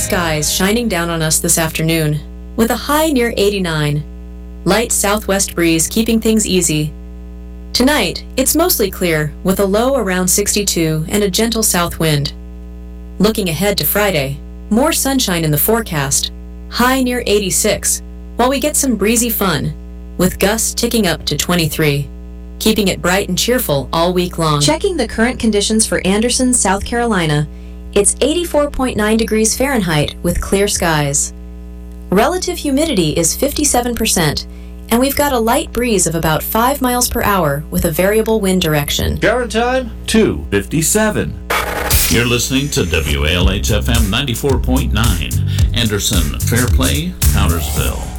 skies shining down on us this afternoon, with a high near 89. Light southwest breeze keeping things easy. Tonight, it's mostly clear, with a low around 62 and a gentle south wind. Looking ahead to Friday, more sunshine in the forecast, high near 86, while we get some breezy fun, with gusts ticking up to 23, keeping it bright and cheerful all week long. Checking the current conditions for Anderson, South Carolina, it's 84.9 degrees Fahrenheit with clear skies. Relative humidity is 57%, and we've got a light breeze of about 5 miles per hour with a variable wind direction. Current time, 2:57. You're listening to WALH-FM 94.9, Anderson, Fairplay, Powdersville.